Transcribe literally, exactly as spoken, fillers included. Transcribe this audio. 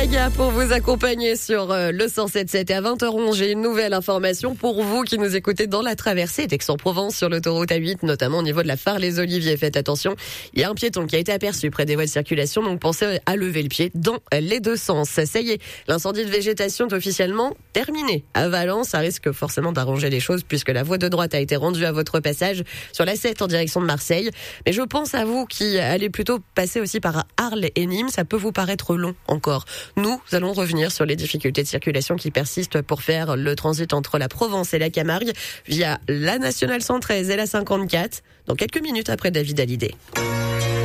Saga pour vous accompagner sur euh, le cent sept sept. Et à vingt heures onze, j'ai une nouvelle information pour vous qui nous écoutez dans la traversée d'Aix-en-Provence sur l'autoroute A huit, notamment au niveau de la phare Les Oliviers. Faites attention, il y a un piéton qui a été aperçu près des voies de circulation, donc pensez à lever le pied dans les deux sens. Ça y est, l'incendie de végétation est officiellement terminé à Valence. Ça risque forcément d'arranger les choses puisque la voie de droite a été rendue à votre passage sur la sept en direction de Marseille. Mais je pense à vous qui allez plutôt passer aussi par Arles et Nîmes, ça peut vous paraître long encore. Nous allons revenir sur les difficultés de circulation qui persistent pour faire le transit entre la Provence et la Camargue via la nationale cent treize et la cinquante-quatre dans quelques minutes après David Hallyday.